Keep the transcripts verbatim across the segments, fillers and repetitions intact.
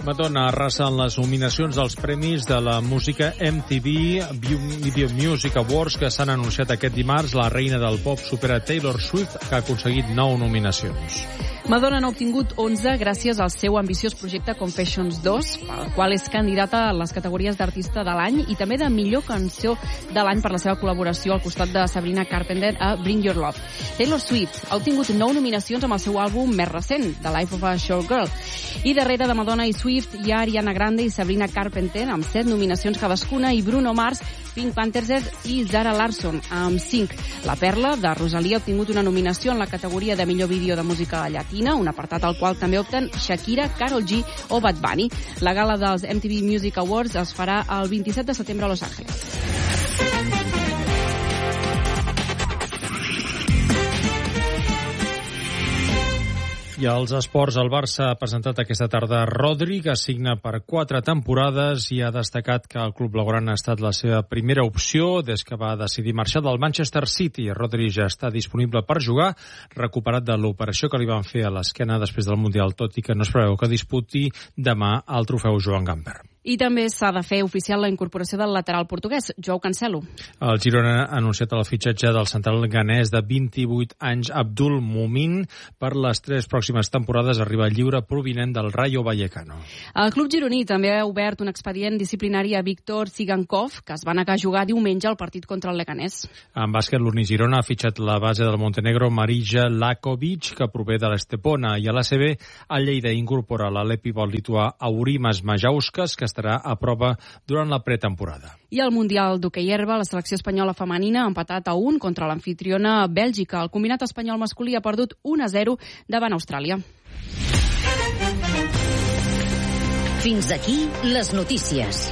Madonna arrasa en les nominacions dels premis de la música M T V Video Music Awards que s'han anunciat aquest dimarts. La reina del pop supera Taylor Swift, que ha aconseguit nou nominacions. Madonna n'ha obtingut onze gràcies al seu ambiciós projecte Confessions dos, pel qual és candidata a les categories d'artista de l'any i també de millor cançó de l'any per la seva col·laboració al costat de Sabrina Carpenter a Bring Your Love. Taylor Swift ha obtingut nou nominacions amb el seu àlbum més recent, The Life of a Short Girl. I darrere de Madonna i Swift hi ha Ariana Grande i Sabrina Carpenter amb set nominacions cadascuna i Bruno Mars, Pink Panthers i Zara Larsson amb cinc. La perla de Rosalía ha obtingut una nominació en la categoria de millor vídeo de música llatina, un apartat al qual també opten Shakira, Karol G o Bad Bunny. La gala dels M T V Music Awards es farà el vint-i-set de setembre a Los Angeles. I als esports, el Barça ha presentat aquesta tarda Rodri, que signa per quatre temporades i ha destacat que el club blaugrana ha estat la seva primera opció des que va decidir marxar del Manchester City. Rodri ja està disponible per jugar, recuperat de l'operació que li van fer a l'esquena després del Mundial, tot i que no es preveu que disputi demà el trofeu Joan Gamper. I també s'ha de fer oficial la incorporació del lateral portuguès, Joao Cancelo. El Girona ha anunciat el fitxatge del central ganès de vint-i-vuit anys Abdul Mumin. Per les tres pròximes temporades arriba lliure provinent del Rayo Vallecano. El club gironí també ha obert un expedient disciplinari a Víctor Tsigankov, que es va negar a jugar diumenge al partit contra el Leganés. En bàsquet, l'Uni Girona ha fitxat la base del Montenegro Marija Lakovic, que prové de l'Estepona, i a l'A C B el Lleida incorpora l'alepivot lituà Aurimas Majauskas, que estarà a prova durant la pretemporada. I al Mundial d'hoquei herba, la selecció espanyola femenina ha empatat a un contra l'amfitriona Bèlgica. El combinat espanyol masculí ha perdut un a zero davant Austràlia. Fins aquí les notícies.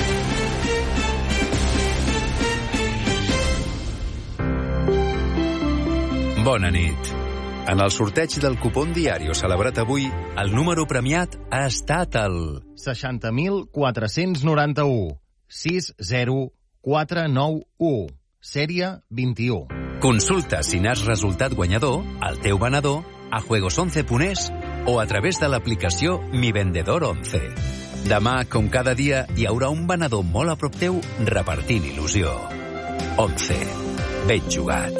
Bona nit. En el sorteig del cupón diario celebrat avui, el número premiat ha estat el seixanta mil quatre-cents noranta-u, sis zero quatre nou u, sèrie vint-i-u. Consulta si n'has resultat guanyador, al teu venedor, a juegos once punt es o a través de l'aplicació Mi Vendedor once. Demà, com cada dia, hi haurà un venedor molt a prop teu repartint il·lusió. once. Ben jugat.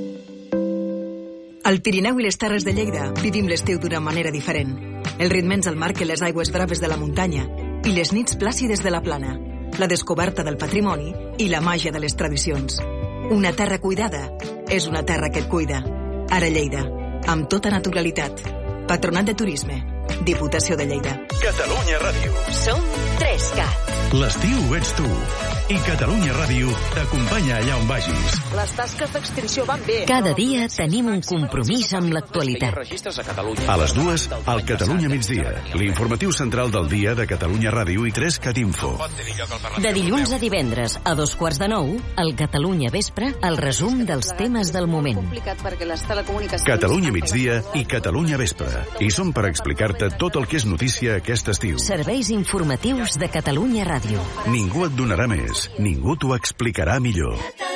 Al Pirineu i les Terres de Lleida vivim l'estiu d'una manera diferent. El ritme ens el marquen les aigües braves de la muntanya i les nits plàcides de la plana, la descoberta del patrimoni i la màgia de les tradicions. Una terra cuidada és una terra que et cuida. Ara Lleida, amb tota naturalitat. Patronat de Turisme, Diputació de Lleida. Catalunya Ràdio. Som tres cat. L'estiu ets tu. I Catalunya Ràdio t'acompanya allà on vagis. Les tasques d'extinció van bé. Cada dia tenim un compromís amb l'actualitat. A les dues, al Catalunya migdia. L'informatiu central del dia de Catalunya Ràdio i tres cat info. De dilluns a divendres, a dos quarts de nou, al Catalunya Vespre, el resum dels temes del moment. Catalunya migdia i Catalunya Vespre. I som per explicar-te tot el que és notícia aquest estiu. Serveis informatius de Catalunya Ràdio. Ningú et donarà més. Ningú t'ho explicarà millor.